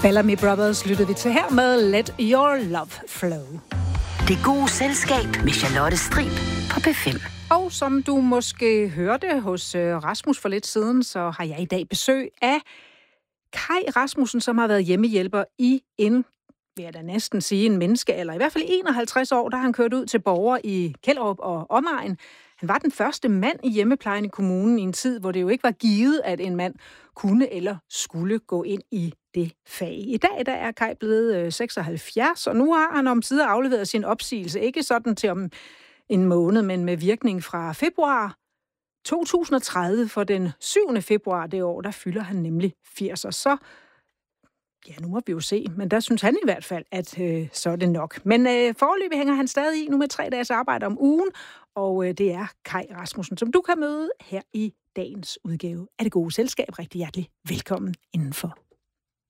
Bellamy Brothers lyttede vi til her med Let Your Love Flow. Det gode selskab med Charlotte Strib på P5. Og som du måske hørte hos Rasmus for lidt siden, så har jeg i dag besøg af Kai Rasmussen, som har været hjemmehjælper i vil jeg da næsten sige, en menneskealder. I hvert fald 51 år, der har han kørt ud til borgere i Kjellerup og omegn. Han var den første mand i hjemmeplejen i kommunen i en tid, hvor det jo ikke var givet, at en mand kunne eller skulle gå ind i det fag. I dag der er Kai blevet 76, og nu har han omsider afleveret sin opsigelse. Ikke sådan til om en måned, men med virkning fra februar 2030, for den 7. februar det år, der fylder han nemlig 80. Og så, ja, nu må vi jo se, men der synes han i hvert fald, at så er det nok. Men foreløbig hænger han stadig i nu med 3 dages arbejde om ugen, og det er Kai Rasmussen, som du kan møde her i dagens udgave af Det Gode Selskab. Rigtig hjertelig velkommen indenfor.